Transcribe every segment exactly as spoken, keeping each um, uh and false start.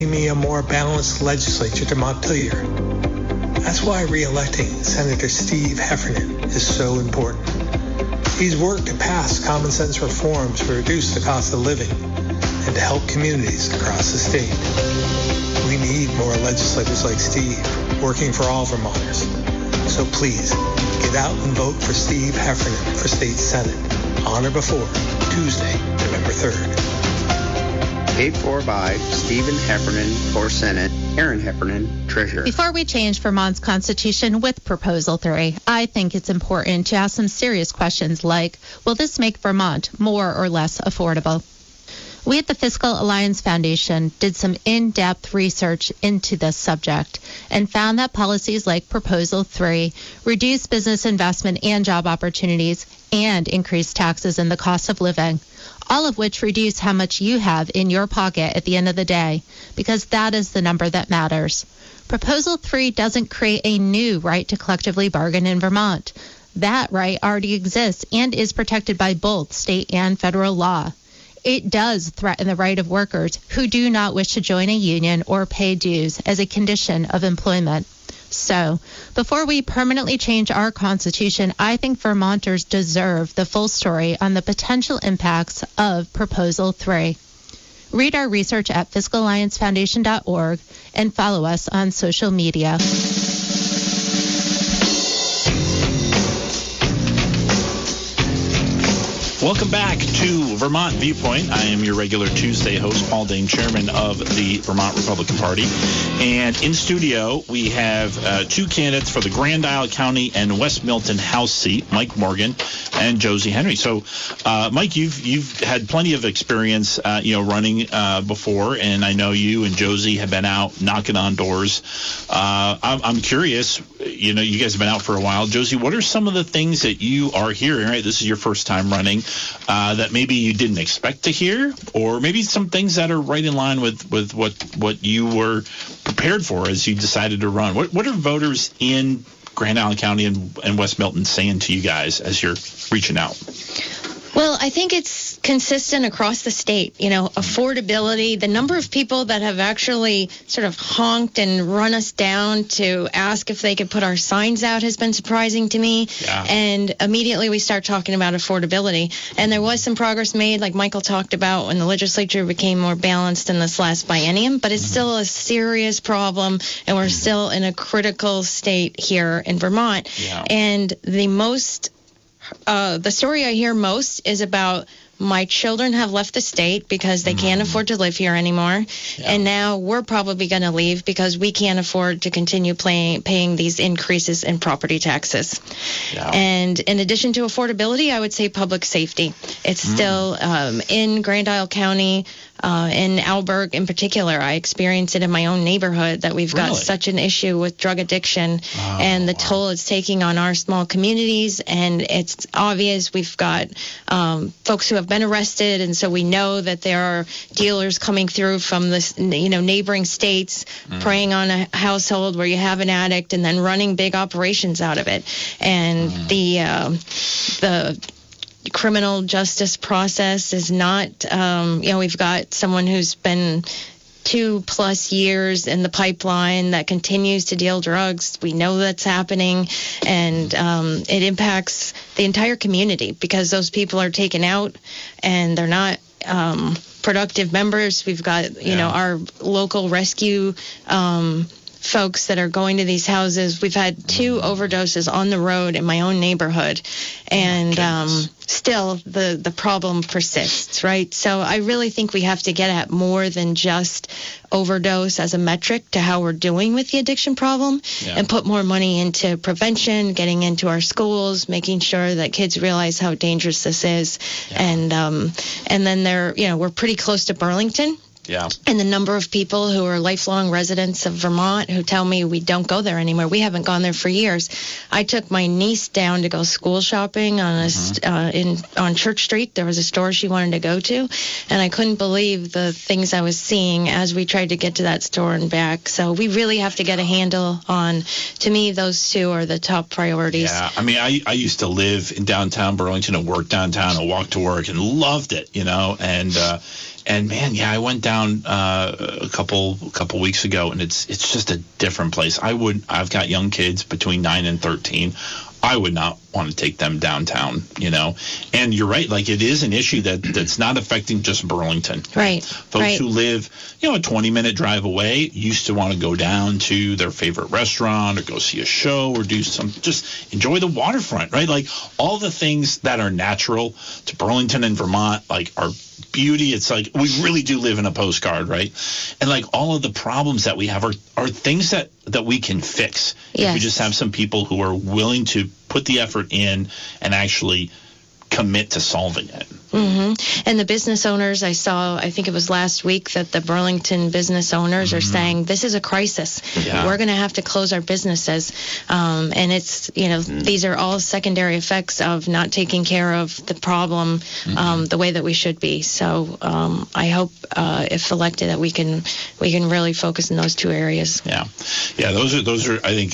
me a more balanced legislature to Montpelier. That's why re-electing Senator Steve Heffernan is so important. He's worked to pass common sense reforms to reduce the cost of living and to help communities across the state. We need more legislators like Steve working for all Vermonters. So please, get out and vote for Steve Heffernan for State Senate on or before Tuesday, November third. Paid for by Stephen Heffernan for Senate, Aaron Heffernan, Treasurer. Before we change Vermont's Constitution with Proposal three, I think it's important to ask some serious questions like, will this make Vermont more or less affordable? We at the Fiscal Alliance Foundation did some in-depth research into this subject and found that policies like Proposal three reduce business investment and job opportunities and increase taxes and the cost of living, all of which reduce how much you have in your pocket at the end of the day, because that is the number that matters. Proposal three doesn't create a new right to collectively bargain in Vermont. That right already exists and is protected by both state and federal law. It does threaten the right of workers who do not wish to join a union or pay dues as a condition of employment. So, before we permanently change our Constitution, I think Vermonters deserve the full story on the potential impacts of Proposal three. Read our research at fiscal alliance foundation dot org and follow us on social media. Welcome back to Vermont Viewpoint. I am your regular Tuesday host, Paul Dane, chairman of the Vermont Republican Party. And in studio, we have uh, two candidates for the Grand Isle County and West Milton House seat, Mike Morgan and Josie Henry. So, uh, Mike, you've you've had plenty of experience, uh, you know, running uh, before, and I know you and Josie have been out knocking on doors. Uh, I'm, I'm curious, you know, you guys have been out for a while. Josie, what are some of the things that you are hearing, right? This is your first time running. Uh, that maybe you didn't expect to hear, or maybe some things that are right in line with, with what what you were prepared for as you decided to run. What what are voters in Grand Isle County and, and West Milton saying to you guys as you're reaching out? Well, I think it's consistent across the state. You know, affordability, the number of people that have actually sort of honked and run us down to ask if they could put our signs out has been surprising to me. Yeah. And immediately we start talking about affordability. And there was some progress made, like Michael talked about, when the legislature became more balanced in this last biennium. But it's mm-hmm. still a serious problem, and we're mm-hmm. still in a critical state here in Vermont. Yeah. And the most Uh, the story I hear most is about my children have left the state because they can't afford to live here anymore. Yeah. And now we're probably going to leave because we can't afford to continue paying, paying these increases in property taxes. Yeah. And in addition to affordability, I would say public safety. It's mm. still um, in Grand Isle County, uh, in Alberg in particular. I experience it in my own neighborhood that we've got really? such an issue with drug addiction oh, and the wow. toll it's taking on our small communities. And it's obvious we've got um, folks who have been arrested, and so we know that there are dealers coming through from this, you know, neighboring states, mm. preying on a household where you have an addict, and then running big operations out of it. And mm. the uh, the criminal justice process is not, um, you know, we've got someone who's been two plus years in the pipeline that continues to deal drugs. We know that's happening, and um, it impacts the entire community because those people are taken out and they're not um, productive members. We've got, you yeah. know, our local rescue um, folks that are going to these houses. We've had two overdoses on the road in my own neighborhood, and um, still the, the problem persists, right? So I really think we have to get at more than just overdose as a metric to how we're doing with the addiction problem, yeah. and put more money into prevention, getting into our schools, making sure that kids realize how dangerous this is. Yeah. And um, and then they're, you know, we're pretty close to Burlington. Yeah. And the number of people who are lifelong residents of Vermont who tell me we don't go there anymore. We haven't gone there for years. I took my niece down to go school shopping on a, mm-hmm. uh, in on Church Street. There was a store she wanted to go to, and I couldn't believe the things I was seeing as we tried to get to that store and back. So we really have to get a handle on, to me, those two are the top priorities. Yeah, I mean, I, I used to live in downtown Burlington and work downtown and walk to work and loved it, you know, and uh, And man, yeah, I went down uh, a couple a couple weeks ago, and it's it's just a different place. I would I've got young kids between nine and thirteen. I would not want to take them downtown, you know. And you're right, like it is an issue that that's not affecting just Burlington. Right. Folks right. who live, you know, a twenty minute drive away used to want to go down to their favorite restaurant or go see a show or do some, just enjoy the waterfront, right? Like all the things that are natural to Burlington and Vermont, like are beauty. It's like we really do live in a postcard, right? And like all of the problems that we have are, are things that, that we can fix. Yes. If we just have some people who are willing to put the effort in and actually commit to solving it. Mm-hmm. And the business owners, I saw, I think it was last week, that the Burlington business owners mm-hmm. are saying, this is a crisis. Yeah. We're going to have to close our businesses. Um, and it's, you know, mm-hmm. these are all secondary effects of not taking care of the problem mm-hmm. um, the way that we should be. So um, I hope uh, if elected that we can we can really focus in those two areas. Yeah. Yeah, those are, those are I think,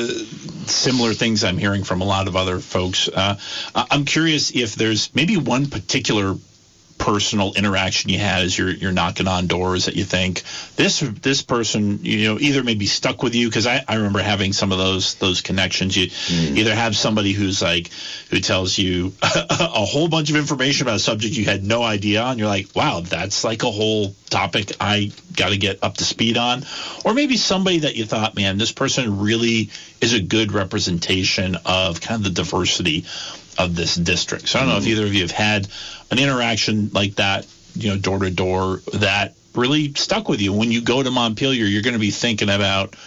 uh, similar things I'm hearing from a lot of other folks. Uh, I'm curious if there's maybe one particular personal interaction you had as you're you're knocking on doors that you think this this person, you know, either maybe stuck with you, because I, I remember having some of those those connections. You mm. either have somebody who's like who tells you a, a whole bunch of information about a subject you had no idea on. You're like, wow, that's like a whole topic I got to get up to speed on. Or maybe somebody that you thought, man, this person really is a good representation of kind of the diversity of this district. So I don't know if either of you have had an interaction like that, you know, door to door, that really stuck with you. When you go to Montpelier, you're going to be thinking about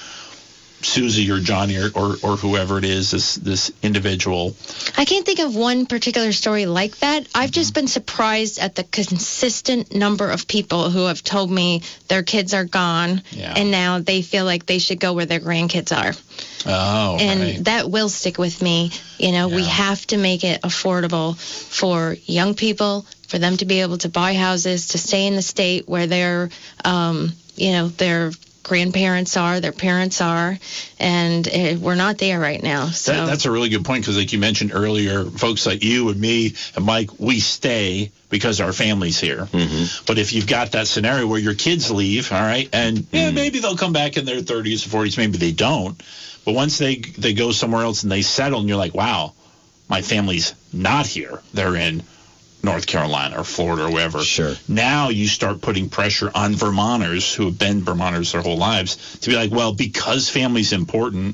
Susie or Johnny or, or, or whoever it is, this this individual. I can't think of one particular story like that. I've just been surprised at the consistent number of people who have told me their kids are gone yeah. and now they feel like they should go where their grandkids are. Oh, and right. that will stick with me. You know, yeah. we have to make it affordable for young people, for them to be able to buy houses, to stay in the state where their, um, you know, their grandparents are, their parents are, and uh, we're not there right now. So that, that's a really good point, because like you mentioned earlier, folks like you and me and Mike, we stay because our family's here. Mm-hmm. But if you've got that scenario where your kids leave, all right, and yeah, maybe they'll come back in their thirties or forties, maybe they don't. But once they they go somewhere else and they settle, and you're like, wow, my family's not here. They're in North Carolina or Florida or wherever. Sure. Now you start putting pressure on Vermonters who have been Vermonters their whole lives to be like, well, because family's important,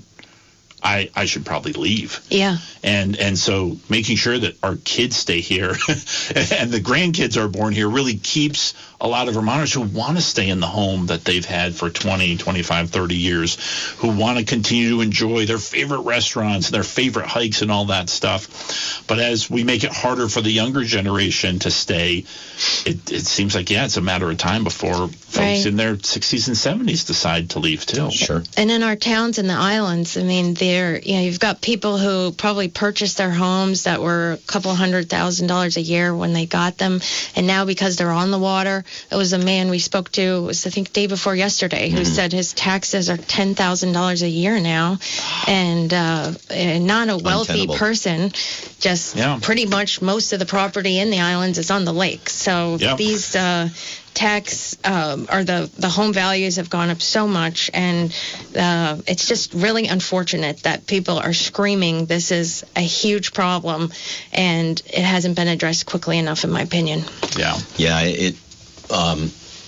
I, I should probably leave. Yeah. And and so making sure that our kids stay here and the grandkids are born here really keeps a lot of Vermonters who want to stay in the home that they've had for twenty, twenty-five, thirty years, who want to continue to enjoy their favorite restaurants, their favorite hikes and all that stuff. But as we make it harder for the younger generation to stay, it, it seems like, yeah, it's a matter of time before folks right. in their sixties and seventies decide to leave too. Sure. And in our towns and the islands, I mean, they're, you know, you've got people who probably purchased their homes that were a couple hundred thousand dollars a year when they got them, and now because they're on the water, it was a man we spoke to, it was I think day before yesterday, who mm-hmm. said his taxes are ten thousand dollars a year now, and, uh, and not a wealthy Untenable. person, just yeah. pretty much most of the property in the islands is on the lake. So yep. these uh, tax um, or the, the home values have gone up so much, and uh, it's just really unfortunate that people are screaming this is a huge problem, and it hasn't been addressed quickly enough, in my opinion. Yeah. Yeah, it, um,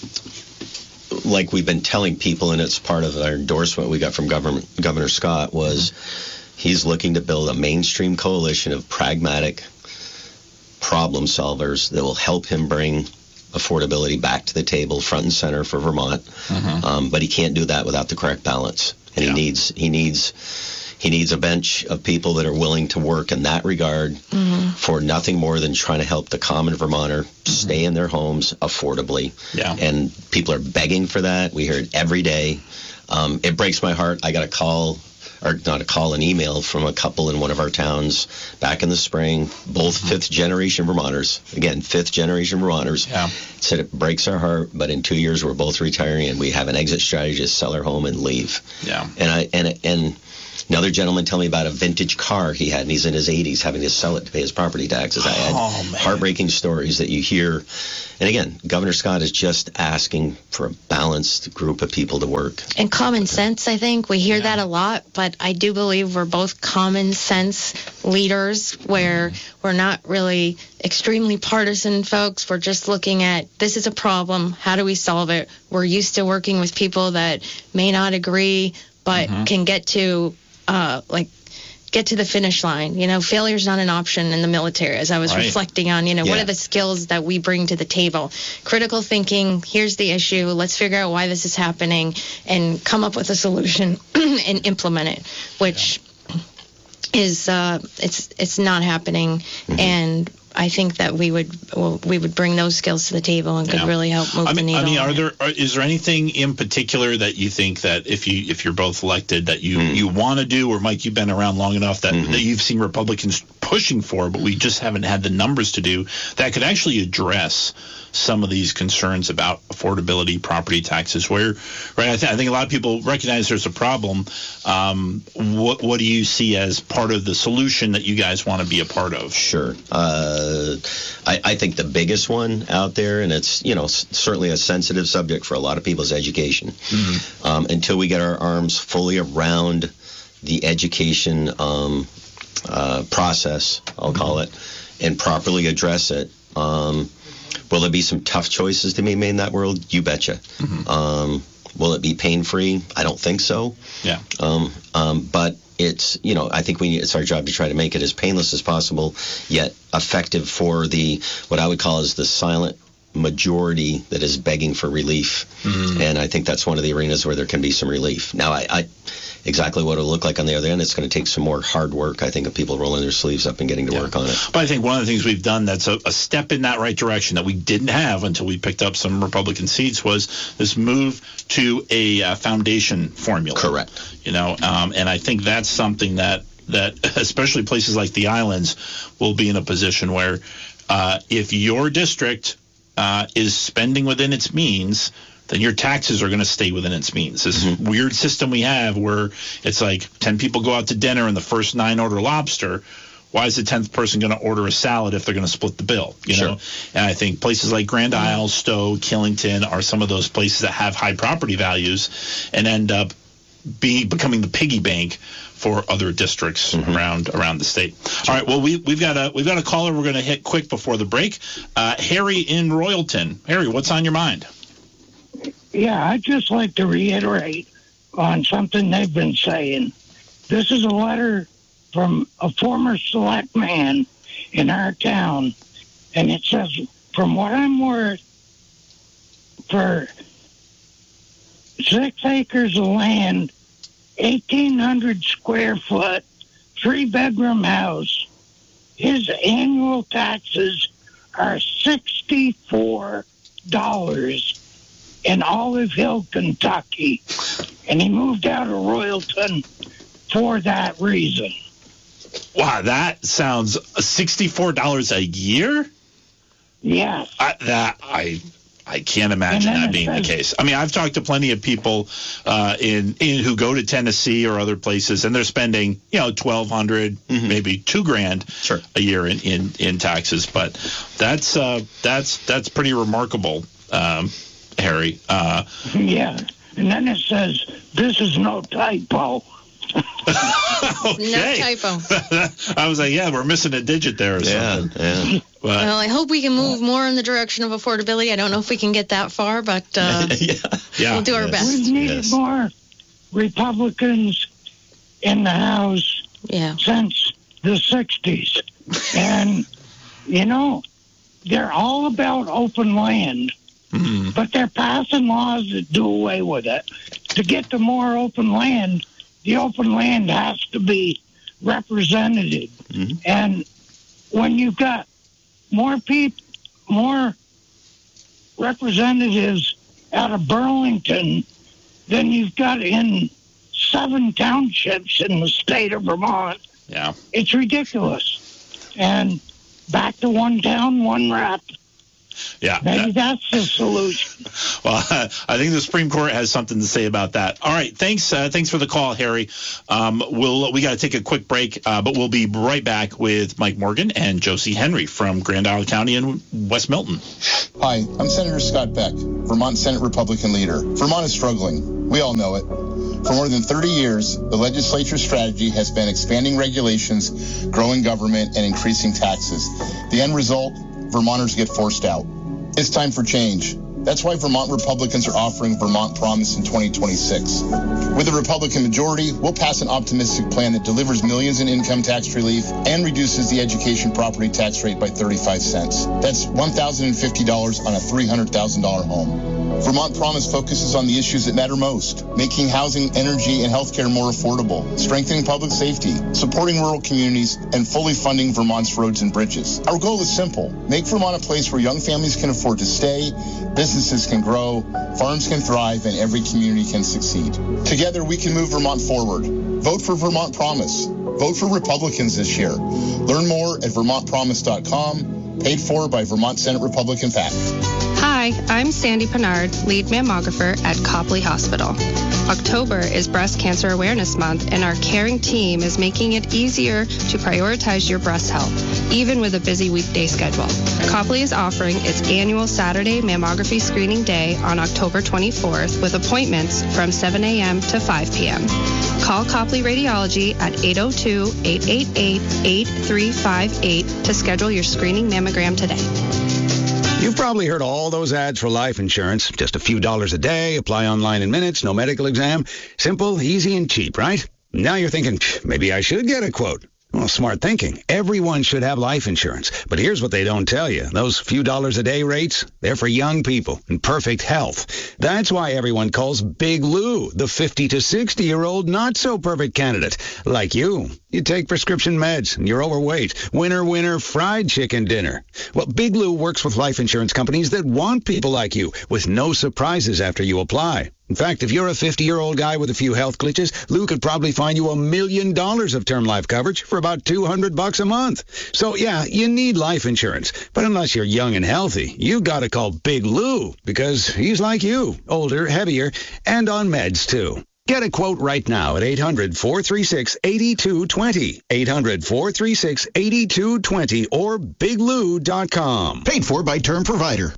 like we've been telling people, and it's part of our endorsement we got from government, Governor Scott, was mm-hmm. he's looking to build a mainstream coalition of pragmatic problem solvers that will help him bring affordability back to the table, front and center for Vermont. Mm-hmm. Um, but he can't do that without the correct balance. And yeah. he needs he needs he needs a bench of people that are willing to work in that regard mm-hmm. for nothing more than trying to help the common Vermonter mm-hmm. stay in their homes affordably. Yeah. And people are begging for that. We hear it every day. Um, it breaks my heart. I got a call, or not a call, an email from a couple in one of our towns back in the spring, both mm-hmm. fifth generation Vermonters. Again, fifth generation Vermonters. Yeah. Said it breaks our heart, but in two years we're both retiring and we have an exit strategy to sell our home and leave. Yeah. And I and and Another gentleman told me about a vintage car he had, and he's in his eighties, having to sell it to pay his property taxes. I had Oh, man. heartbreaking stories that you hear. And again, Governor Scott is just asking for a balanced group of people to work. And common sense, I think. We hear that a lot, but I do believe we're both common sense leaders where we're not really extremely partisan folks. We're just looking at, this is a problem. How do we solve it? We're used to working with people that may not agree, but Mhm. can get to, uh, like, get to the finish line. You know, failure's not an option in the military, as I was Right. reflecting on, you know, what Yeah. are the skills that we bring to the table? Critical thinking, here's the issue, let's figure out why this is happening, and come up with a solution and implement it, which is, uh, it's it's not happening, Mm-hmm. and I think that we would well, we would bring those skills to the table and could Yeah. really help move I the mean, needle. I mean, are on it. there are, is there anything in particular that you think that if you if you're both elected that you Mm. you want to do, or Mike, you've been around long enough that, Mhm. that you've seen Republicans pushing for, but we just haven't had the numbers to do, that could actually address some of these concerns about affordability, property taxes? Where, right? I, th- I think a lot of people recognize there's a problem. Um, what what do you see as part of the solution that you guys want to be a part of? Sure. Uh, I, I think the biggest one out there, and it's, you know, s- certainly a sensitive subject for a lot of people, is education. Mm-hmm. Um, until we get our arms fully around the education um, uh, process, I'll call it, and properly address it, um, will there be some tough choices to be made in that world? You betcha. Mhm. Um, will it be pain-free? I don't think so. Yeah. Um, um, but it's, you know, I think we it's our job to try to make it as painless as possible, yet effective for the, what I would call is the silent majority that is begging for relief. Mhm. And I think that's one of the arenas where there can be some relief. Now, I, I exactly what it'll look like on the other end, it's going to take some more hard work, I think, of people rolling their sleeves up and getting to Yeah. work on it. But I think one of the things we've done that's a, a step in that right direction that we didn't have until we picked up some Republican seats was this move to a uh, foundation formula. Correct. You know, um, and I think that's something that that especially places like the islands will be in a position where uh, if your district uh, is spending within its means, then your taxes are going to stay within its means. This Mm-hmm. weird system we have where it's like ten people go out to dinner and the first nine order lobster. Why is the tenth person going to order a salad if they're going to split the bill? You Sure. know, and I think places like Grand Isle, Stowe, Killington are some of those places that have high property values and end up be becoming the piggy bank for other districts Mm-hmm. around around the state. All right, well we we've got a we've got a caller we're going to hit quick before the break. Uh, Harry in Royalton. Harry, what's on your mind? Yeah, I'd just like to reiterate on something they've been saying. This is a letter from a former select man in our town, and it says, from what I'm worth, for six acres of land, eighteen hundred square foot, three-bedroom house, his annual taxes are sixty-four dollars in Olive Hill, Kentucky, and he moved out of Royalton for that reason. Wow, that sounds sixty-four dollars a year? Yes. I, that I I can't imagine And then that it being the says- case. I mean, I've talked to plenty of people uh, in in who go to Tennessee or other places, and they're spending you know twelve hundred, Mhm. maybe two grand Sure. a year in, in, in taxes. But that's uh, that's that's pretty remarkable, um, Harry. Uh, Yeah. And then it says, this is no typo. okay. No typo. I was like, yeah, we're missing a digit there or Yeah, something. yeah. But, Well, I hope we can move more in the direction of affordability. I don't know if we can get that far, but uh, yeah. yeah. we'll do our Yes. best. We've needed yes. more Republicans in the House Yeah. since the sixties. And, you know, they're all about open land, Mhm. but they're passing laws that do away with it. To get to more open land, the open land has to be represented. Mhm. And when you've got more people, more representatives out of Burlington than you've got in seven townships in the state of Vermont, Yeah. it's ridiculous. And back to one town, one rep. Yeah. Maybe that's the solution. Well, I think the Supreme Court has something to say about that. All right. Thanks. Uh, thanks for the call, Harry. Um, we'll we got to take a quick break, uh, but we'll be right back with Mike Morgan and Josie Henry from Grand Isle County and West Milton. Hi, I'm Senator Scott Beck, Vermont Senate Republican leader. Vermont is struggling. We all know it. For more than thirty years, the legislature's strategy has been expanding regulations, growing government, and increasing taxes. The end result, Vermonters get forced out. It's time for change. That's why Vermont Republicans are offering Vermont Promise in twenty twenty-six. With a Republican majority, we'll pass an optimistic plan that delivers millions in income tax relief and reduces the education property tax rate by thirty-five cents. That's one thousand fifty dollars on a three hundred thousand dollars home. Vermont Promise focuses on the issues that matter most, making housing, energy, and healthcare more affordable, strengthening public safety, supporting rural communities, and fully funding Vermont's roads and bridges. Our goal is simple: make Vermont a place where young families can afford to stay, businesses can grow, farms can thrive, and every community can succeed. Together, we can move Vermont forward. Vote for Vermont Promise. Vote for Republicans this year. Learn more at vermont promise dot com, paid for by Vermont Senate Republican PAC. Hi, I'm Sandy Pennard, lead mammographer at Copley Hospital. October is Breast Cancer Awareness Month, and our caring team is making it easier to prioritize your breast health, even with a busy weekday schedule. Copley is offering its annual Saturday mammography screening day on October twenty-fourth with appointments from seven a.m. to five p.m. Call Copley Radiology at eight oh two, eight eight eight, eight three five eight to schedule your screening mammogram today. You've probably heard all those ads for life insurance. Just a few dollars a day, apply online in minutes, no medical exam. Simple, easy, and cheap, right? Now you're thinking, maybe I should get a quote. Well, smart thinking. Everyone should have life insurance. But here's what they don't tell you. Those few dollars a day rates, they're for young people in perfect health. That's why everyone calls Big Lou the fifty to sixty-year-old not-so-perfect candidate. Like you. You take prescription meds, and you're overweight. Winner, winner, fried chicken dinner. Well, Big Lou works with life insurance companies that want people like you, with no surprises after you apply. In fact, if you're a fifty-year-old guy with a few health glitches, Lou could probably find you a million dollars of term life coverage for about two hundred bucks a month. So, yeah, you need life insurance. But unless you're young and healthy, you gotta call Big Lou, because he's like you, older, heavier, and on meds, too. Get a quote right now at eight hundred, four three six, eight two two zero, eight hundred, four three six, eight two two zero, or big lou dot com. Paid for by Term Provider.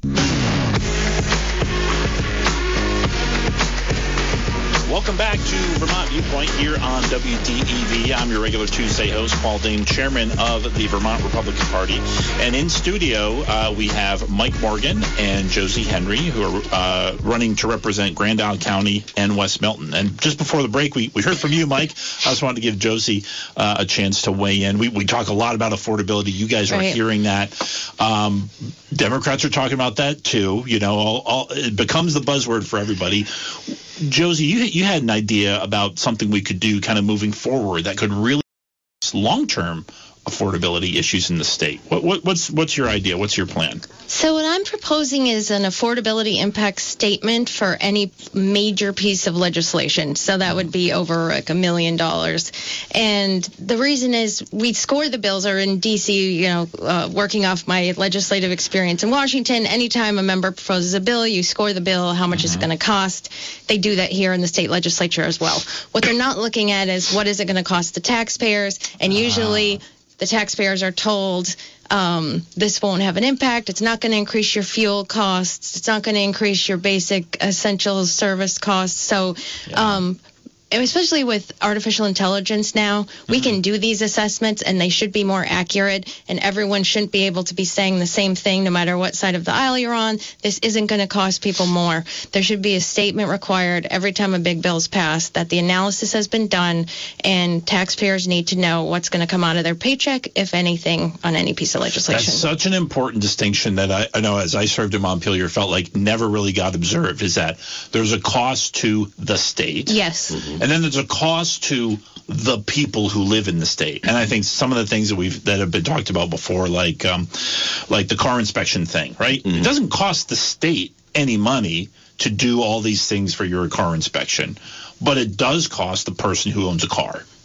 Welcome back to Vermont Viewpoint here on W D E V. I'm your regular Tuesday host, Paul Dane, chairman of the Vermont Republican Party. And in studio, uh, we have Mike Morgan and Josie Henry, who are uh, running to represent Grand Isle County and West Milton. And just before the break, we, we heard from you, Mike. I just wanted to give Josie uh, a chance to weigh in. We, we talk a lot about affordability. You guys are Right. hearing that. Um, Democrats are talking about that, too. You know, all, all, it becomes the buzzword for everybody. Josie, you you had an idea about something we could do kind of moving forward that could really long-term affordability issues in the state. What, what what's what's your idea? What's your plan? So what I'm proposing is an affordability impact statement for any major piece of legislation. So that would be over like a million dollars. And the reason is we score the bills, or in D C, you know, uh, working off my legislative experience in Washington, anytime a member proposes a bill, you score the bill, how much mm-hmm. is it going to cost. They do that here in the state legislature as well. What they're not looking at is what is it going to cost the taxpayers, and usually the taxpayers are told um, this won't have an impact. It's not going to increase your fuel costs. It's not going to increase your basic essential service costs. So yeah. um, especially with artificial intelligence now, mm-hmm. we can do these assessments, and they should be more accurate, and everyone shouldn't be able to be saying the same thing no matter what side of the aisle you're on. This isn't going to cost people more. There should be a statement required every time a big bill's passed that the analysis has been done, and taxpayers need to know what's going to come out of their paycheck, if anything, on any piece of legislation. That's such an important distinction that I, I know as I served in Montpelier felt like never really got observed, is that there's a cost to the state. Yes. Mm-hmm. And then there's a cost to the people who live in the state. And I think some of the things that we've that have been talked about before, like um, like the car inspection thing, right? Mm-hmm. It doesn't cost the state any money to do all these things for your car inspection, but it does cost the person who owns a car.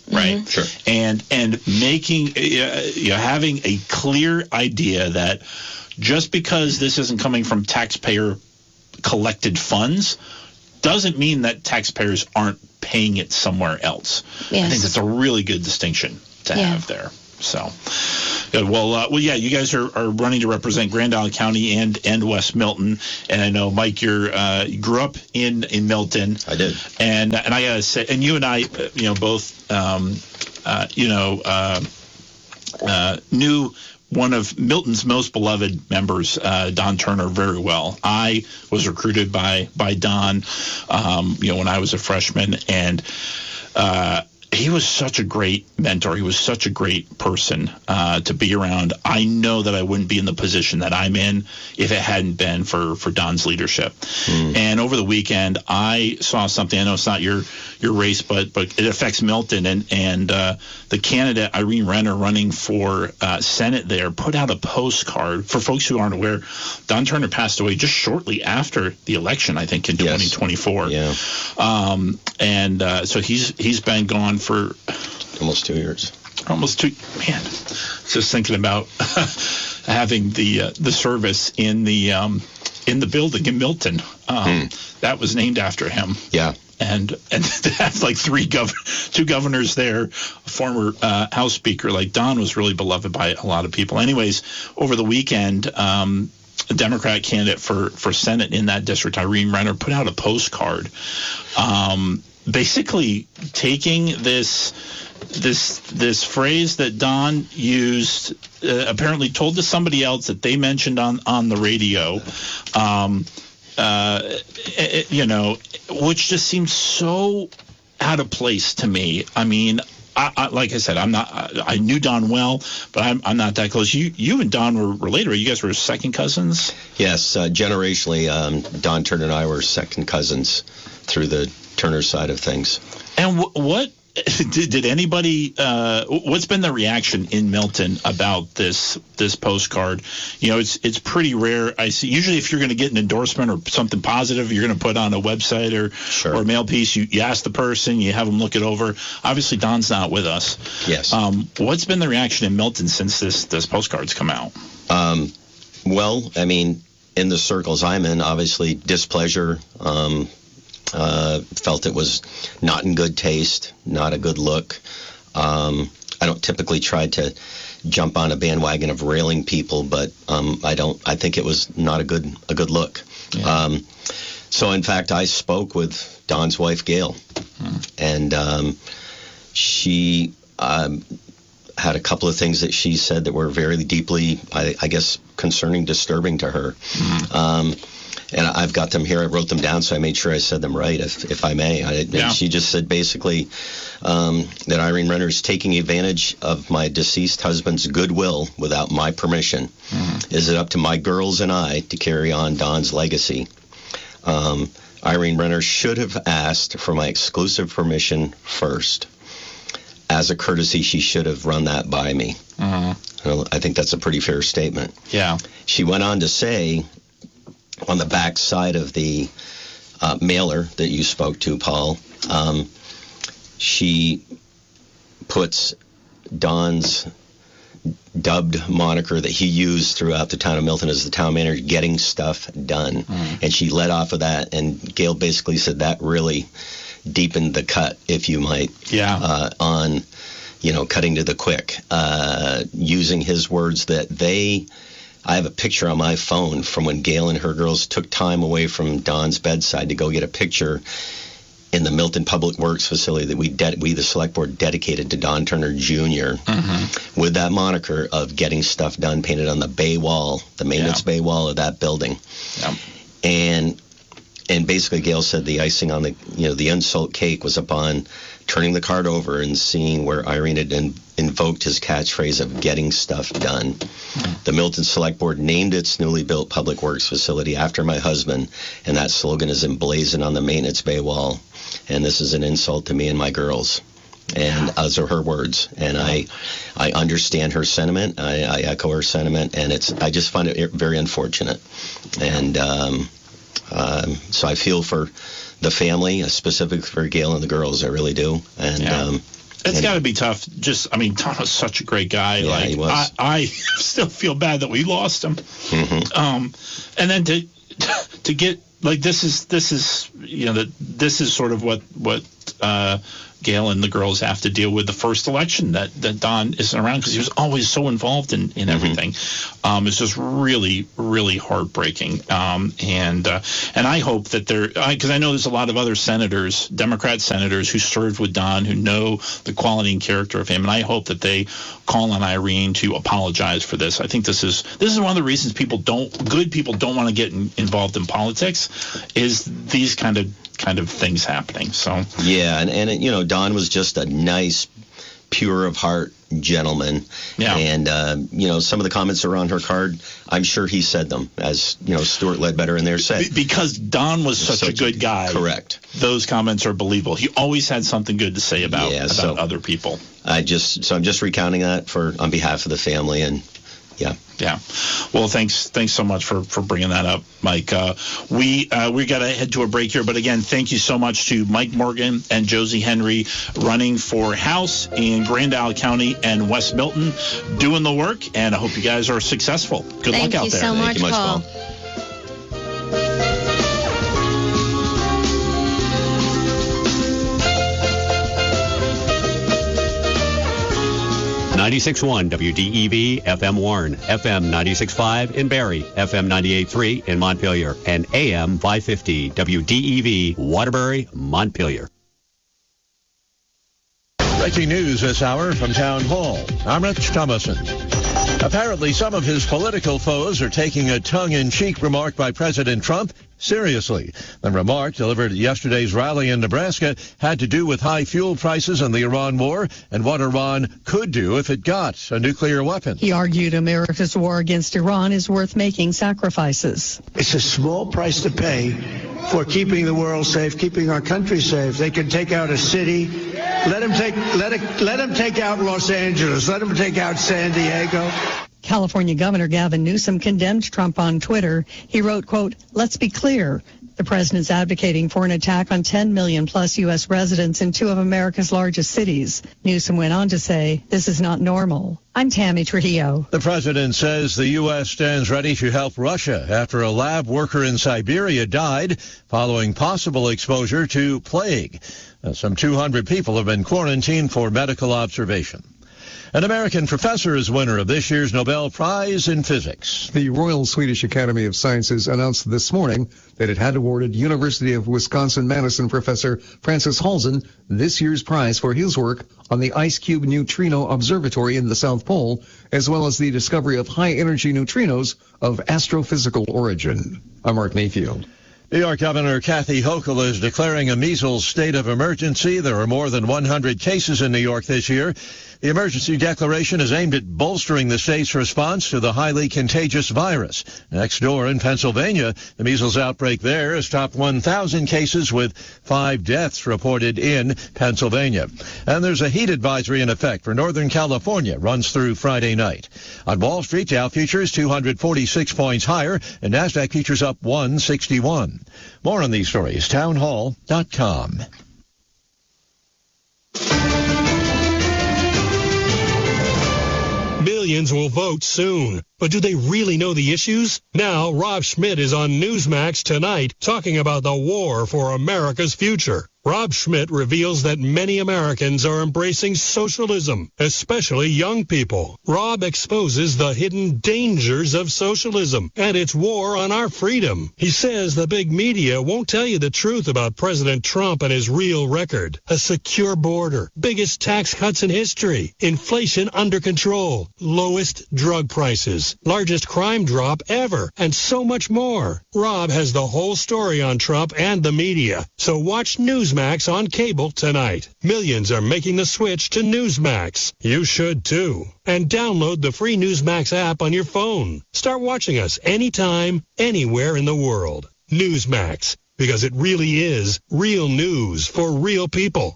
right? Mm-hmm. Sure. And and making, uh, you know, having a clear idea that just because this isn't coming from taxpayer collected funds doesn't mean that taxpayers aren't paying it somewhere else. Yes. I think that's a really good distinction to Yeah. have there. So, good. Well, uh, well, yeah, you guys are, are running to represent Grand Isle County and, and West Milton, and I know, Mike, you're uh, you grew up in, in Milton. I did, and and I gotta say, and you and I, uh, you know, both, um, uh, you know, uh, uh, knew one of Milton's most beloved members, uh, Don Turner, very well. I was recruited by by Don, um, you know, when I was a freshman, and uh, he was such a great mentor. He was such a great person uh, to be around. I know that I wouldn't be in the position that I'm in if it hadn't been for, for Don's leadership. Mm. And over the weekend, I saw something. I know it's not your your race, but but it affects Milton. And and uh, the candidate Irene Renner running for uh, Senate there put out a postcard. For folks who aren't aware, Don Turner passed away just shortly after the election, I think, in yes. twenty twenty-four. Yeah. Um, and uh, so he's he's been gone for almost two years. Almost two. Man, just thinking about having the uh, the service in the um, in the building in Milton. Um, mm. That was named after him. Yeah. And and to have like three gov- two governors there, a former uh, House Speaker like Don was really beloved by a lot of people. Anyways, over the weekend, um, a Democrat candidate for, for Senate in that district, Irene Renner, put out a postcard, um, basically taking this this this phrase that Don used, uh, apparently told to somebody else that they mentioned on on the radio. Um, Uh, it, you know, which just seems so out of place to me. I mean, I, I, like I said, I'm not. I, I knew Don well, but I'm, I'm not that close. You, you and Don were related. Right? You guys were second cousins. Yes, uh, generationally, um, Don Turner and I were second cousins through the Turner side of things. And w- what did, did anybody? Uh, what's been the reaction in Milton about this this postcard? You know, it's it's pretty rare. I see. Usually, if you're going to get an endorsement or something positive, you're going to put on a website or sure. or a mail piece. You, you ask the person, you have them look it over. Obviously, Don's not with us. Yes. Um, what's been the reaction in Milton since this this postcard's come out? Um, well, I mean, in the circles I'm in, obviously displeasure. Um, Uh, felt it was not in good taste, not a good look. Um, I don't typically try to jump on a bandwagon of railing people, but um, I don't. I think it was not a good a good look. Yeah. Um, so in fact, I spoke with Don's wife, Gail, hmm. and um, she um, had a couple of things that she said that were very deeply, I, I guess, concerning, disturbing to her. Hmm. Um, And I've got them here. I wrote them down, so I made sure I said them right, if if I may. I, yeah. She just said basically um, that Irene Renner is taking advantage of my deceased husband's goodwill without my permission. Mm-hmm. Is it up to my girls and I to carry on Don's legacy? Um, Irene Renner should have asked for my exclusive permission first. As a courtesy, she should have run that by me. Mm-hmm. I think that's a pretty fair statement. Yeah. She went on to say, on the back side of the uh, mailer that you spoke to, Paul, um, she puts Don's dubbed moniker that he used throughout the town of Milton as the town manager, getting stuff done. Mm. And she led off of that, and Gail basically said that really deepened the cut, if you might, yeah. uh, on, you know, cutting to the quick, uh, using his words that they... I have a picture on my phone from when Gail and her girls took time away from Don's bedside to go get a picture in the Milton Public Works facility that we, de- we the select board, dedicated to Don Turner Junior Mm-hmm. with that moniker of getting stuff done painted on the bay wall, the maintenance yeah. bay wall of that building. Yeah. And and basically Gail said the icing on the, you know, the insult cake was upon turning the card over and seeing where Irene had in, invoked his catchphrase of getting stuff done. Mm. The Milton Select Board named its newly built Public Works facility after my husband, and that slogan is emblazoned on the maintenance bay wall. And this is an insult to me and my girls. And those are her words. And I I understand her sentiment. I, I echo her sentiment. And it's I just find it very unfortunate. And um, um, so I feel for the family, specifically for Gail and the girls. I really do. And yeah. um, It's got to be tough. Just, I mean, Don was such a great guy. Yeah, like, he was. I, I still feel bad that we lost him. Mm-hmm. Um, and then to to get like this is this is you know that this is sort of what what uh, Gail and the girls have to deal with the first election that, that Don isn't around because he was always so involved in, in everything. Mm-hmm. Um, it's just really, really heartbreaking. Um, and uh, and I hope that there, because I, I know there's a lot of other senators, Democrat senators who served with Don who know the quality and character of him. And I hope that they call on Irene to apologize for this. I think this is this is one of the reasons people don't, good people don't want to get in, involved in politics is these kind of kind of things happening. So yeah, and and it, you know, Don was just a nice, pure of heart gentleman. Yeah. And uh, you know, some of the comments are on her card. I'm sure he said them, as you know, Stuart Ledbetter in there said. Be- because Don was such, such a good guy. Correct. Those comments are believable. He always had something good to say about yeah, about so other people. I just so I'm just recounting that for on behalf of the family and. Yeah. Yeah. Well, thanks. Thanks so much for, for bringing that up, Mike. Uh, we uh, we got to head to a break here, but again, thank you so much to Mike Morgan and Josie Henry running for House in Grand Isle County and West Milton, doing the work, and I hope you guys are successful. Good thank luck out you there. So thank much, you much, Paul. Paul. ninety-six point one W D E V F M Warren, F M ninety-six point five in Barrie, F M ninety-eight point three in Montpelier, and A M five fifty W D E V Waterbury, Montpelier. Breaking news this hour from Town Hall. I'm Rich Thomason. Apparently, some of his political foes are taking a tongue-in-cheek remark by President Trump seriously. The remark, delivered at yesterday's rally in Nebraska, had to do with high fuel prices and the Iran war and what Iran could do if it got a nuclear weapon. He argued America's war against Iran is worth making sacrifices. It's a small price to pay for keeping the world safe, keeping our country safe. They can take out a city. Let them take, let it, let them take out Los Angeles. Let them take out San Diego. California Governor Gavin Newsom condemned Trump on Twitter. He wrote, quote, "Let's be clear. The president's advocating for an attack on ten million plus U S residents in two of America's largest cities." Newsom went on to say, "This is not normal." I'm Tammy Trujillo. The president says the U S stands ready to help Russia after a lab worker in Siberia died following possible exposure to plague. Now, some two hundred people have been quarantined for medical observation. An American professor is winner of this year's Nobel Prize in Physics. The Royal Swedish Academy of Sciences announced this morning that it had awarded University of Wisconsin-Madison professor Francis Halzen this year's prize for his work on the Ice Cube Neutrino Observatory in the South Pole, as well as the discovery of high-energy neutrinos of astrophysical origin. I'm Mark Mayfield. New York Governor Kathy Hochul is declaring a measles state of emergency. There are more than one hundred cases in New York this year. The emergency declaration is aimed at bolstering the state's response to the highly contagious virus. Next door in Pennsylvania, the measles outbreak there has topped one thousand cases with five deaths reported in Pennsylvania. And there's a heat advisory in effect for Northern California, runs through Friday night. On Wall Street, Dow futures two hundred forty-six points higher, and NASDAQ futures up one sixty-one. More on these stories, town hall dot com. Millions will vote soon. But do they really know the issues? Now, Rob Schmidt is on Newsmax tonight talking about the war for America's future. Rob Schmidt reveals that many Americans are embracing socialism, especially young people. Rob exposes the hidden dangers of socialism and its war on our freedom. He says the big media won't tell you the truth about President Trump and his real record. A secure border, biggest tax cuts in history, inflation under control, lowest drug prices, largest crime drop ever, and so much more. Rob has the whole story on Trump and the media. So watch Newsmax on cable tonight. Millions are making the switch to Newsmax. You should too. And download the free Newsmax app on your phone. Start watching us anytime, anywhere in the world. Newsmax, because it really is real news for real people.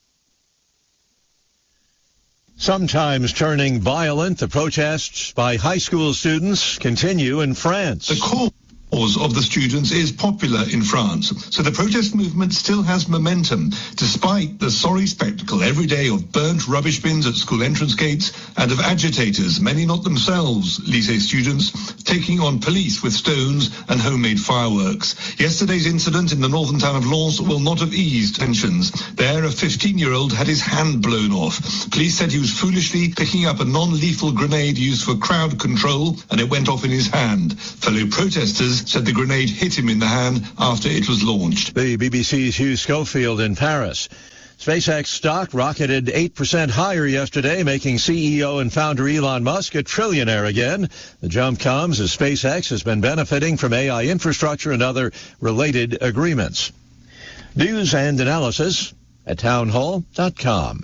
Sometimes turning violent, the protests by high school students continue in France. The coup cause of the students is popular in France, so the protest movement still has momentum, despite the sorry spectacle every day of burnt rubbish bins at school entrance gates and of agitators, many not themselves lycée students, taking on police with stones and homemade fireworks. Yesterday's incident in the northern town of Lens will not have eased tensions. There, a fifteen-year-old had his hand blown off. Police said he was foolishly picking up a non-lethal grenade used for crowd control, and it went off in his hand. Fellow protesters said the grenade hit him in the hand after it was launched. The B B C's Hugh Schofield in Paris. SpaceX stock rocketed eight percent higher yesterday, making C E O and founder Elon Musk a trillionaire again. The jump comes as SpaceX has been benefiting from A I infrastructure and other related agreements. News and analysis at townhall dot com.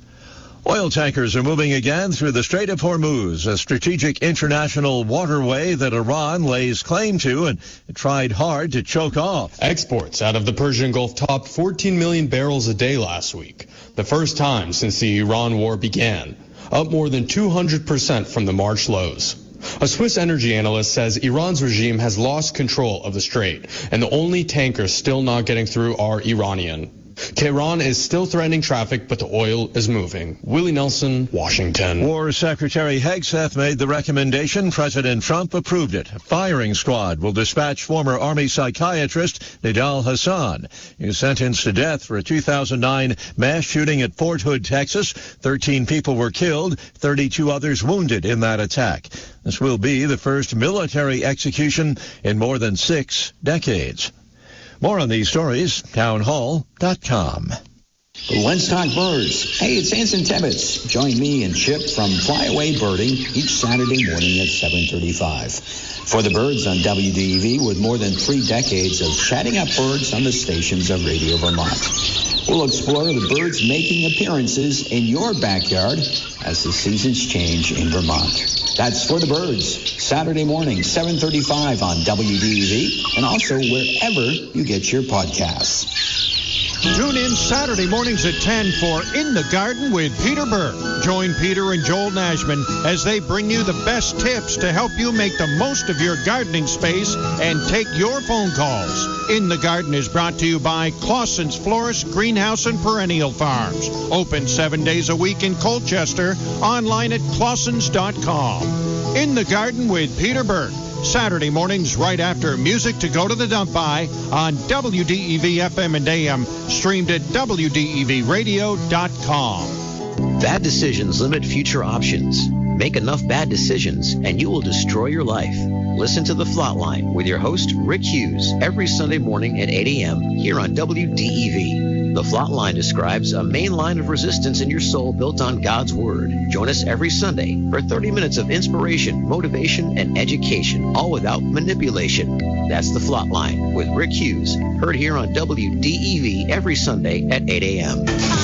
Oil tankers are moving again through the Strait of Hormuz, a strategic international waterway that Iran lays claim to and tried hard to choke off. Exports out of the Persian Gulf topped fourteen million barrels a day last week, the first time since the Iran war began, up more than two hundred percent from the March lows. A Swiss energy analyst says Iran's regime has lost control of the strait, and the only tankers still not getting through are Iranian. Tehran is still threatening traffic, but the oil is moving. Willie Nelson, Washington. War Secretary Hegseth made the recommendation. President Trump approved it. A firing squad will dispatch former Army psychiatrist Nidal Hassan. He was sentenced to death for a two thousand nine mass shooting at Fort Hood, Texas. thirteen people were killed, thirty-two others wounded in that attack. This will be the first military execution in more than six decades. More on these stories, townhall dot com. Lenstock Birds. Hey, it's Anson Tebbets. Join me and Chip from Flyaway Birding each Saturday morning at seven thirty-five. For the Birds on W D E V, with more than three decades of chatting up birds on the stations of Radio Vermont. We'll explore the birds making appearances in your backyard as the seasons change in Vermont. That's For the Birds, Saturday morning, seven thirty-five on W D E V, and also wherever you get your podcasts. Tune in Saturday mornings at ten for In the Garden with Peter Burke. Join Peter and Joel Nashman as they bring you the best tips to help you make the most of your gardening space and take your phone calls. In the Garden is brought to you by Clausen's Florist, Greenhouse, and Perennial Farms. Open seven days a week in Colchester. Online at clausens dot com. In the Garden with Peter Burke. Saturday mornings right after Music to Go to the Dump By on W D E V F M and A M, streamed at W D E V radio dot com. Bad decisions limit future options. Make enough bad decisions and you will destroy your life. Listen to The Flatline with your host, Rick Hughes, every Sunday morning at eight a.m. here on W D E V. The Flatline describes a main line of resistance in your soul built on God's Word. Join us every Sunday for thirty minutes of inspiration, motivation, and education, all without manipulation. That's The Flatline with Rick Hughes, heard here on W D E V every Sunday at eight a.m.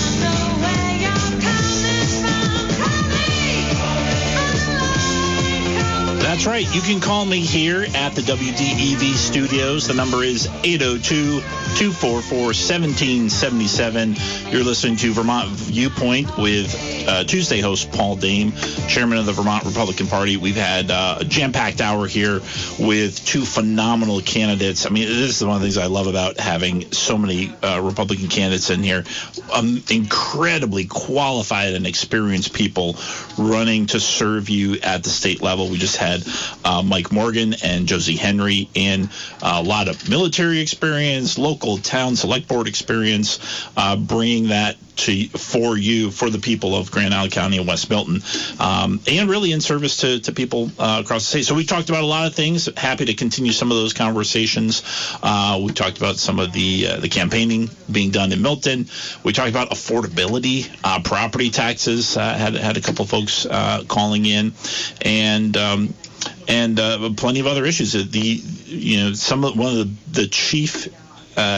That's right. You can call me here at the W D E V studios. The number is eight oh two, two four four, one seven seven seven. You're listening to Vermont Viewpoint with uh, Tuesday host Paul Dame, chairman of the Vermont Republican Party. We've had uh, a jam-packed hour here with two phenomenal candidates. I mean, this is one of the things I love about having so many uh, Republican candidates in here. Um, incredibly qualified and experienced people running to serve you at the state level. We just had uh, Mike Morgan and Josie Henry in uh, a lot of military experience, local town select board experience, uh, bringing that to for you, for the people of Grand Island County and West Milton, um, and really in service to, to people uh, across the state. So we talked about a lot of things. Happy to continue some of those conversations. Uh, we talked about some of the uh, the campaigning being done in Milton. We talked about affordability, uh, property taxes. Uh, had had a couple folks uh, calling in, and um, and uh, plenty of other issues. The you know some of one of the, the chief Uh,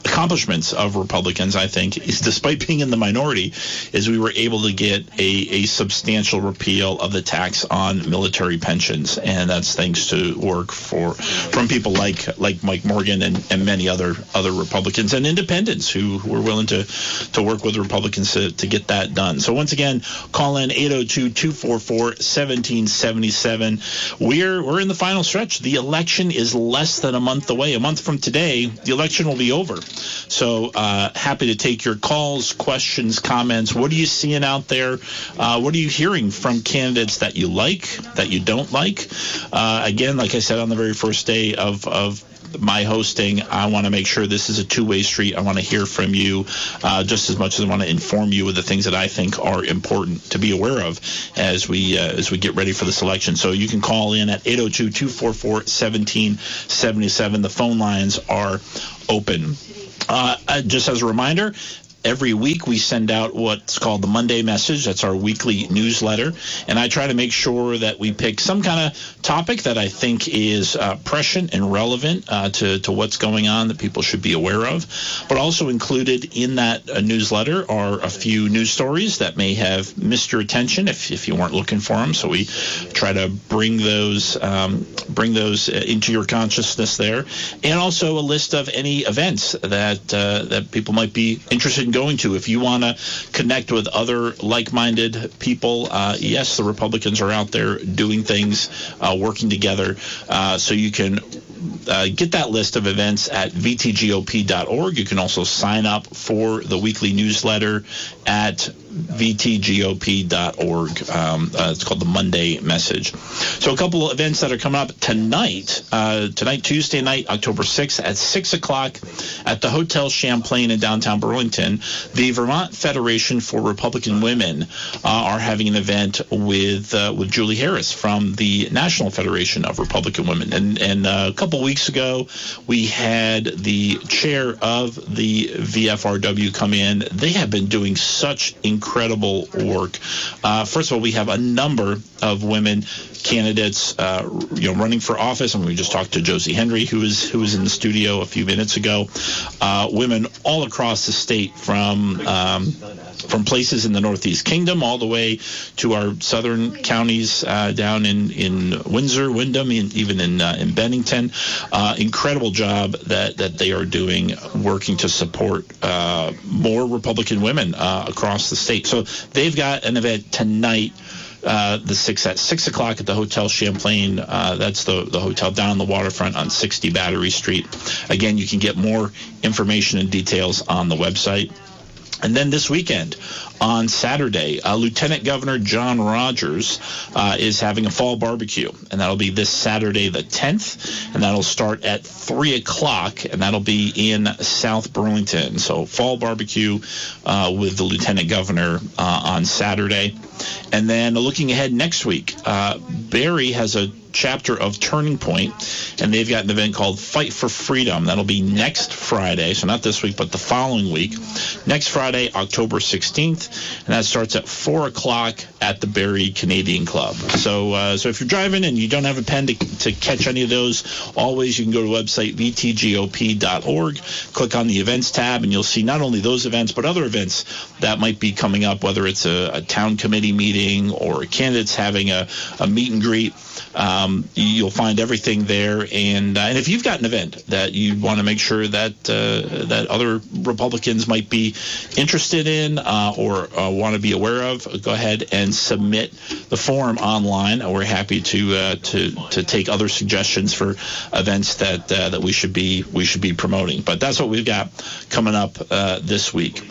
accomplishments of Republicans, I think, is despite being in the minority, is we were able to get a, a substantial repeal of the tax on military pensions, and that's thanks to work for from people like like Mike Morgan and, and many other other Republicans and independents who were willing to to work with Republicans to, to get that done. So once again, call in eight oh two, two four four, one seven seven seven. We're we're in the final stretch. The election is less than a month away. A month from today, the election will be over. So uh, happy to take your calls, questions, comments. What are you seeing out there? Uh, what are you hearing from candidates that you like, that you don't like? Uh, again, like I said on the very first day of, of my hosting, I want to make sure this is a two-way street. I want to hear from you uh, just as much as I want to inform you of the things that I think are important to be aware of as we uh, as we get ready for this election. So you can call in at eight oh two, two four four, one seven seven seven. The phone lines are open. Uh, just as a reminder, every week we send out what's called the Monday Message. That's our weekly newsletter. And I try to make sure that we pick some kind of topic that I think is uh, prescient and relevant uh, to, to what's going on that people should be aware of. But also included in that uh, newsletter are a few news stories that may have missed your attention if, if you weren't looking for them. So we try to bring those um, bring those into your consciousness there. And also a list of any events that uh, that people might be interested in going to. If you want to connect with other like-minded people, uh, yes, the Republicans are out there doing things, uh, working together, uh, so you can uh, get that list of events at v t g o p dot org. You can also sign up for the weekly newsletter at v t g o p dot org. Um, uh, it's called the Monday Message. So a couple of events that are coming up tonight. Uh, tonight, Tuesday night, October sixth at six o'clock at the Hotel Champlain in downtown Burlington, the Vermont Federation for Republican Women uh, are having an event with uh, with Julie Harris from the National Federation of Republican Women. And, and uh, a couple weeks ago, we had the chair of the V F R W come in. They have been doing such incredible work. Uh, first of all, we have a number of women candidates, uh, you know, running for office. And we just talked to Josie Henry, who was who was in the studio a few minutes ago. Uh, women all across the state, from um, from places in the Northeast Kingdom all the way to our southern counties uh, down in, in Windsor, Windham, in, even in uh, in Bennington. Uh, incredible job that, that they are doing, working to support uh, more Republican women uh, across the state. So they've got an event tonight. Uh, the six at six o'clock at the Hotel Champlain. Uh, that's the the hotel down on the waterfront on sixty Battery Street. Again, you can get more information and details on the website. And then this weekend, on Saturday, uh, Lieutenant Governor John Rogers uh, is having a fall barbecue, and that'll be this Saturday the tenth, and that'll start at three o'clock, and that'll be in South Burlington. So fall barbecue uh, with the Lieutenant Governor uh, on Saturday. And then looking ahead next week, uh, Barrie has a chapter of Turning Point, and they've got an event called Fight for Freedom. That'll be next Friday, so not this week, but the following week. Next Friday, October sixteenth, and that starts at four o'clock at the Barrie Canadian Club. So uh, so if you're driving and you don't have a pen to, to catch any of those, always you can go to the website v t g o p dot org, click on the events tab, and you'll see not only those events, but other events that might be coming up, whether it's a, a town committee meeting or candidates having a, a meet and greet. Um, you'll find everything there, and uh, and if you've got an event that you want to make sure that uh, that other Republicans might be interested in uh, or uh, want to be aware of, go ahead and submit the form online. We're happy to uh, to to take other suggestions for events that uh, that we should be we should be promoting. But that's what we've got coming up uh, this week.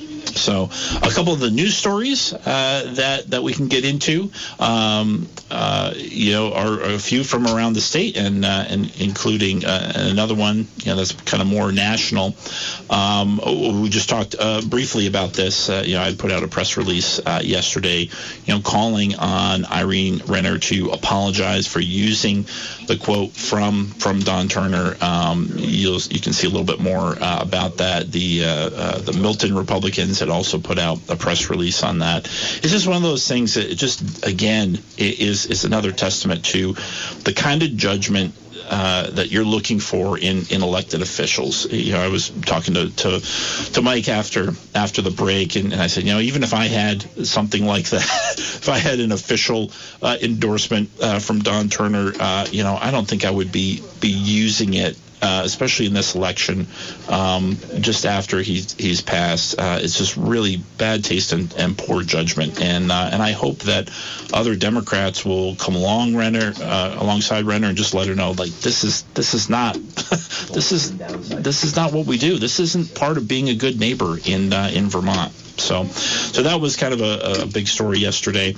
So a couple of the news stories uh, that that we can get into, um, uh, you know, are, are a few from around the state, and uh, and including uh, another one, you know, that's kind of more national. Um, we just talked uh, briefly about this. Uh, you know, I put out a press release uh, yesterday, you know, calling on Irene Renner to apologize for using the quote from from Don Turner. Um, you'll you can see a little bit more uh, about that. The uh, uh, the Milton Republicans had also put out a press release on that. It's just one of those things that it just, again, is is another testament to the kind of judgment uh, that you're looking for in, in elected officials. You know, I was talking to to, to Mike after after the break, and, and I said, you know, even if I had something like that, if I had an official uh, endorsement uh, from Don Turner, uh, you know, I don't think I would be be using it. Uh, especially in this election, um, just after he's he's passed, uh, it's just really bad taste and, and poor judgment. And uh, and I hope that other Democrats will come along Renner uh, alongside Renner and just let her know, like, this is this is not this is this is not what we do. This isn't part of being a good neighbor in uh, in Vermont. So so that was kind of a, a big story yesterday.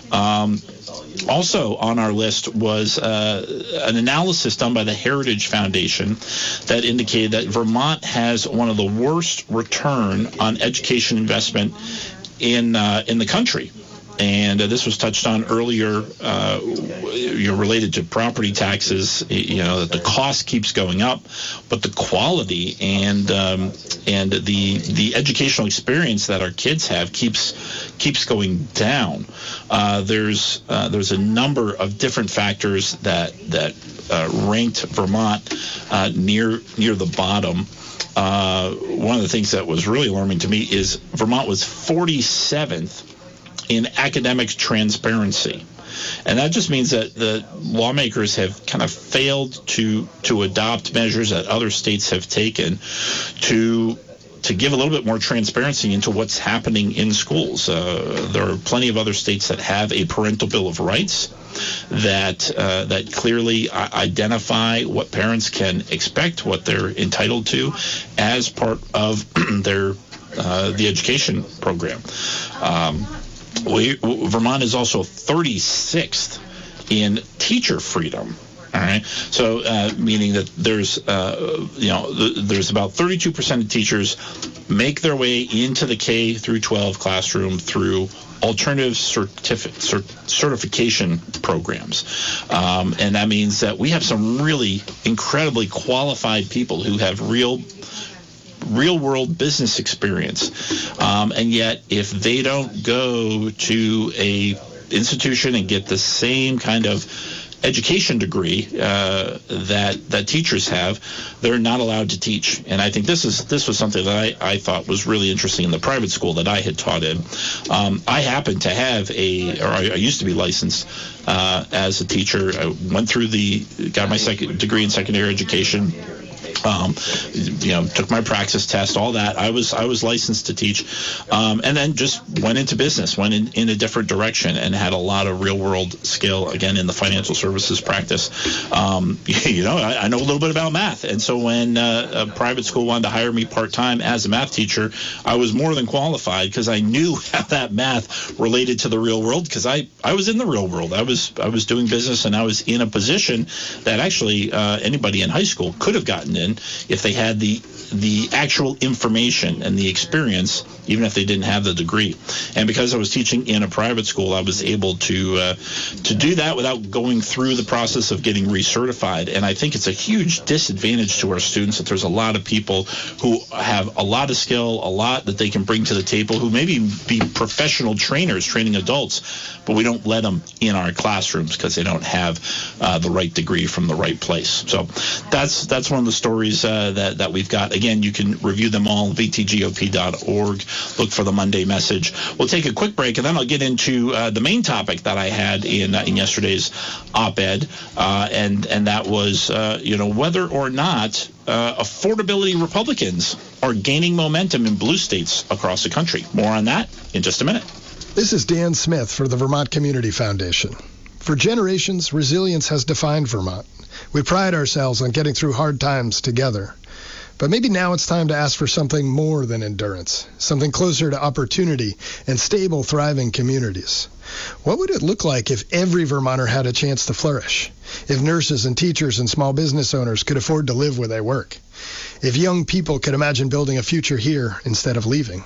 Um, Also on our list was uh, an analysis done by the Heritage Foundation that indicated that Vermont has one of the worst return on education investment in uh, in the country. And uh, this was touched on earlier, uh, you know, related to property taxes. You know, that the cost keeps going up, but the quality and um, and the the educational experience that our kids have keeps keeps going down. Uh, there's uh, there's a number of different factors that that uh, ranked Vermont uh, near near the bottom. Uh, one of the things that was really alarming to me is Vermont was forty-seventh in academic transparency. And that just means that the lawmakers have kind of failed to to adopt measures that other states have taken to to give a little bit more transparency into what's happening in schools. Uh, there are plenty of other states that have a parental bill of rights that uh, that clearly identify what parents can expect, what they're entitled to as part of their uh, the education program. Um, We, Vermont is also thirty-sixth in teacher freedom. All right, so uh, meaning that there's, uh, you know, th- there's about thirty-two percent of teachers make their way into the K through twelve classroom through alternative certifi- cert- certification programs, um, and that means that we have some really incredibly qualified people who have real. real world business experience, um, and yet if they don't go to a institution and get the same kind of education degree uh, that that teachers have, they're not allowed to teach. And I think this is this was something that I, I thought was really interesting in the private school that I had taught in. Um, I happen to have a, or I, I used to be licensed uh, as a teacher. I went through the, got my second degree in secondary education. Um, you know, took my praxis test, all that. I was I was licensed to teach, um, and then just went into business, went in, in a different direction, and had a lot of real world skill again in the financial services practice. Um, you know, I, I know a little bit about math, and so when uh, a private school wanted to hire me part time as a math teacher, I was more than qualified because I knew how that math related to the real world because I, I was in the real world. I was I was doing business, and I was in a position that actually uh, anybody in high school could have gotten in if they had the the actual information and the experience, even if they didn't have the degree. And because I was teaching in a private school, I was able to uh, to do that without going through the process of getting recertified. And I think it's a huge disadvantage to our students that there's a lot of people who have a lot of skill, a lot that they can bring to the table, who maybe be professional trainers training adults, but we don't let them in our classrooms because they don't have uh, the right degree from the right place. So that's that's one of the stories uh, that, that we've got. Again, you can review them all, v t g o p dot org. Look for the Monday message. We'll take a quick break, and then I'll get into uh, the main topic that I had in uh, in yesterday's op-ed, uh, and and that was uh, you know whether or not uh, affordability Republicans are gaining momentum in blue states across the country. More on that in just a minute. This is Dan Smith for the Vermont Community Foundation. For generations, resilience has defined Vermont. We pride ourselves on getting through hard times together. But maybe now it's time to ask for something more than endurance, something closer to opportunity and stable, thriving communities. What would it look like if every Vermonter had a chance to flourish? If nurses and teachers and small business owners could afford to live where they work? If young people could imagine building a future here instead of leaving?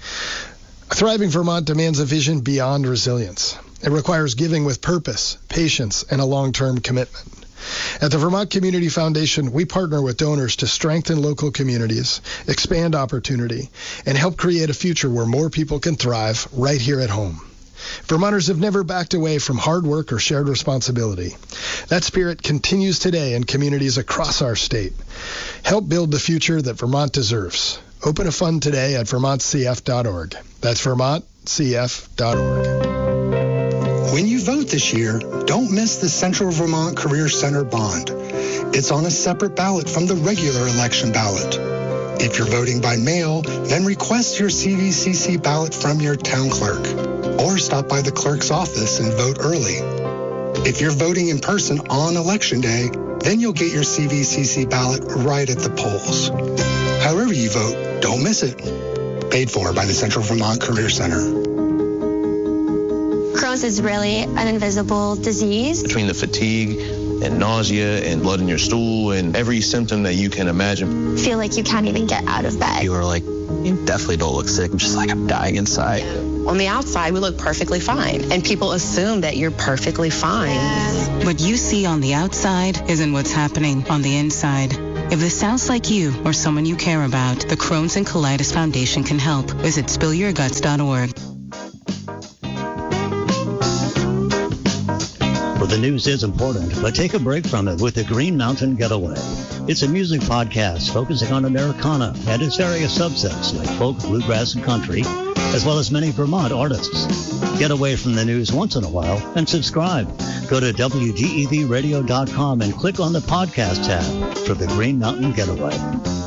A thriving Vermont demands a vision beyond resilience. It requires giving with purpose, patience, and a long-term commitment. At the Vermont Community Foundation, we partner with donors to strengthen local communities, expand opportunity, and help create a future where more people can thrive right here at home. Vermonters have never backed away from hard work or shared responsibility. That spirit continues today in communities across our state. Help build the future that Vermont deserves. Open a fund today at vermont c f dot org. That's vermont c f dot org. When you vote this year, don't miss the Central Vermont Career Center bond. It's on a separate ballot from the regular election ballot. If you're voting by mail, then request your C V C C ballot from your town clerk, or stop by the clerk's office and vote early. If you're voting in person on Election Day, then you'll get your C V C C ballot right at the polls. However you vote, don't miss it. Paid for by the Central Vermont Career Center. Crohn's is really an invisible disease. Between the fatigue and nausea and blood in your stool and every symptom that you can imagine. Feel like you can't even get out of bed. You are like, you definitely don't look sick. I'm just like, I'm dying inside. On the outside, we look perfectly fine, and people assume that you're perfectly fine. What you see on the outside isn't what's happening on the inside. If this sounds like you or someone you care about, the Crohn's and Colitis Foundation can help. Visit spill your guts dot org. Well, the news is important, but take a break from it with the Green Mountain Getaway. It's a music podcast focusing on Americana and its various subsets like folk, bluegrass, and country, as well as many Vermont artists. Get away from the news once in a while and subscribe. Go to W D E V radio dot com and click on the podcast tab for the Green Mountain Getaway.